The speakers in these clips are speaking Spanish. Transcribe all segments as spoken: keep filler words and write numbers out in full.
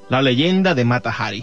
La leyenda de Mata Hari.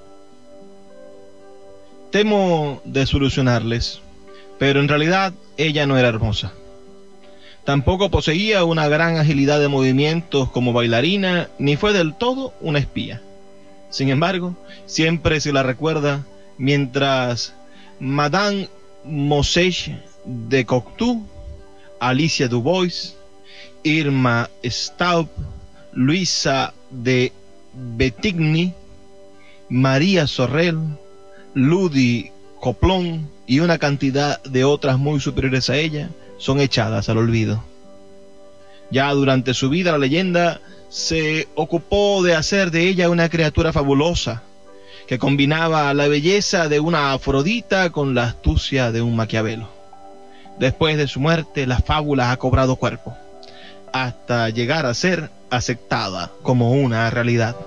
Temo desilusionarles, pero en realidad ella no era hermosa. Tampoco poseía una gran agilidad de movimientos como bailarina, ni fue del todo una espía. Sin embargo, siempre se la recuerda mientras Madame Mosech de Cocteau, Alicia Dubois, Irma Staub, Luisa de Bettigny, María Sorrel, Ludi Coplon y una cantidad de otras muy superiores a ella son echadas al olvido. Ya durante su vida la leyenda se ocupó de hacer de ella una criatura fabulosa que combinaba la belleza de una Afrodita con la astucia de un Maquiavelo. Después de su muerte, la fábula ha cobrado cuerpo, hasta llegar a ser aceptada como una realidad.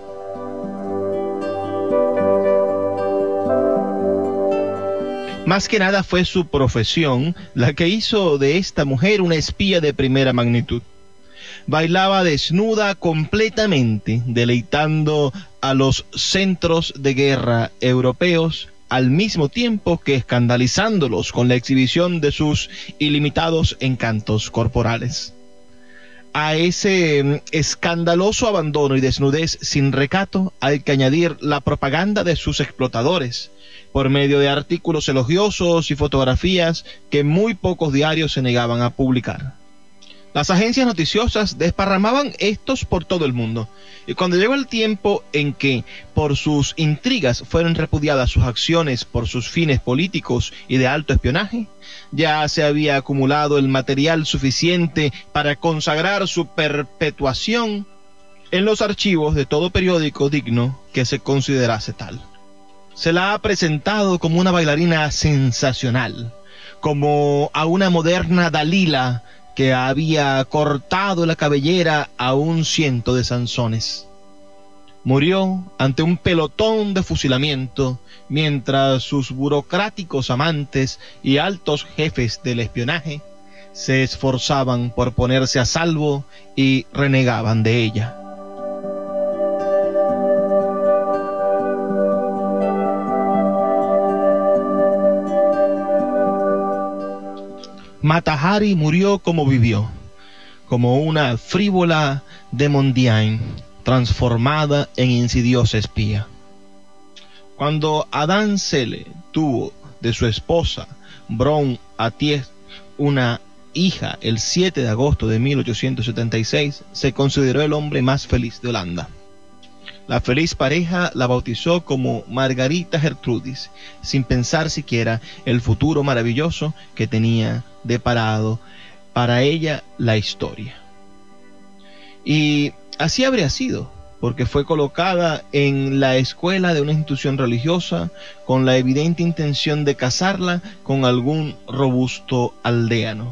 Más que nada fue su profesión la que hizo de esta mujer una espía de primera magnitud. Bailaba desnuda completamente, deleitando a los centros de guerra europeos, al mismo tiempo que escandalizándolos con la exhibición de sus ilimitados encantos corporales. A ese escandaloso abandono y desnudez sin recato hay que añadir la propaganda de sus explotadores, por medio de artículos elogiosos y fotografías que muy pocos diarios se negaban a publicar. Las agencias noticiosas desparramaban estos por todo el mundo, y cuando llegó el tiempo en que por sus intrigas fueron repudiadas sus acciones por sus fines políticos y de alto espionaje, ya se había acumulado el material suficiente para consagrar su perpetuación en los archivos de todo periódico digno que se considerase tal. Se la ha presentado como una bailarina sensacional, como a una moderna Dalila que había cortado la cabellera a un ciento de Sansones. Murió ante un pelotón de fusilamiento, mientras sus burocráticos amantes y altos jefes del espionaje se esforzaban por ponerse a salvo y renegaban de ella. Mata Hari murió como vivió, como una frívola de Mondiane, transformada en insidiosa espía. Cuando Adán Selle tuvo de su esposa Brown Atiez una hija el siete de agosto de mil ochocientos setenta y seis, se consideró el hombre más feliz de Holanda. La feliz pareja la bautizó como Margarita Gertrudis, sin pensar siquiera el futuro maravilloso que tenía deparado para ella la historia. Y así habría sido, porque fue colocada en la escuela de una institución religiosa con la evidente intención de casarla con algún robusto aldeano.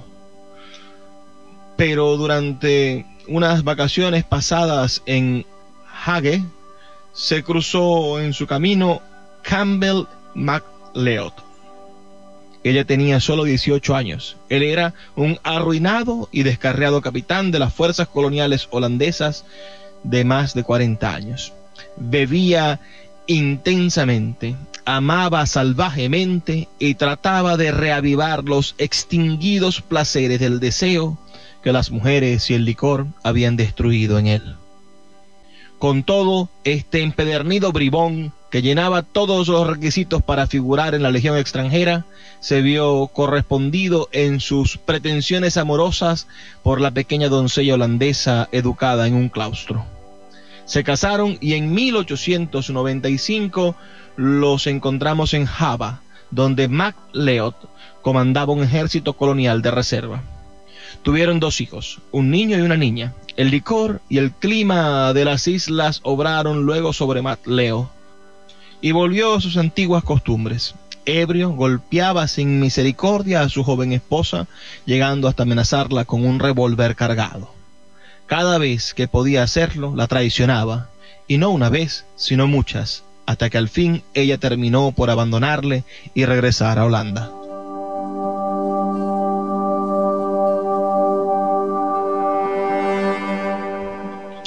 Pero durante unas vacaciones pasadas en Hague, se cruzó en su camino Campbell MacLeod. Ella tenía solo dieciocho años. Él era un arruinado y descarriado capitán de las fuerzas coloniales holandesas de más de cuarenta años. Bebía intensamente, amaba salvajemente y trataba de reavivar los extinguidos placeres del deseo que las mujeres y el licor habían destruido en él. Con todo, este empedernido bribón, que llenaba todos los requisitos para figurar en la legión extranjera, se vio correspondido en sus pretensiones amorosas por la pequeña doncella holandesa educada en un claustro. Se casaron y en mil ochocientos noventa y cinco los encontramos en Java, donde MacLeod comandaba un ejército colonial de reserva. Tuvieron dos hijos, un niño y una niña. El licor y el clima de las islas obraron luego sobre MacLeod y volvió a sus antiguas costumbres. Ebrio, golpeaba sin misericordia a su joven esposa, llegando hasta amenazarla con un revólver cargado. Cada vez que podía hacerlo, la traicionaba, y no una vez, sino muchas, hasta que al fin ella terminó por abandonarle y regresar a Holanda.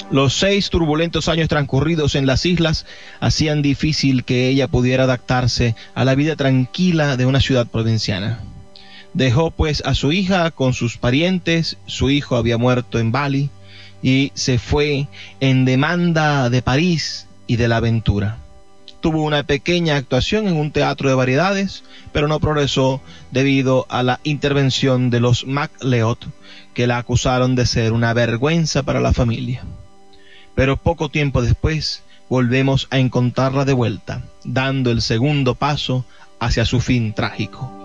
Los seis turbulentos años transcurridos en las islas hacían difícil que ella pudiera adaptarse a la vida tranquila de una ciudad provinciana. Dejó pues a su hija con sus parientes, su hijo había muerto en Bali, y se fue en demanda de París y de la aventura. Tuvo una pequeña actuación en un teatro de variedades, pero no progresó debido a la intervención de los MacLeod, que la acusaron de ser una vergüenza para la familia. Pero poco tiempo después volvemos a encontrarla de vuelta, dando el segundo paso hacia su fin trágico.